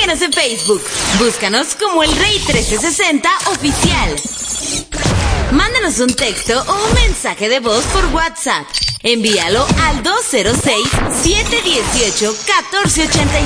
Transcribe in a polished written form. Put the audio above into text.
Síguenos en Facebook. Búscanos como El Rey 1360 Oficial. Mándanos un texto o un mensaje de voz por WhatsApp. Envíalo al 206-718-1485.